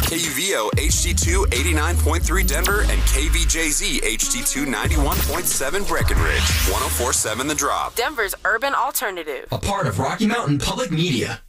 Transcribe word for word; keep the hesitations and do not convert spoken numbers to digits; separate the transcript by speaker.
Speaker 1: K U V O H D two eighty-nine point three Denver and K V J Z H D two ninety-one point seven Breckenridge. one oh four point seven The Drop.
Speaker 2: Denver's urban alternative.
Speaker 3: A part of Rocky Mountain Public Media.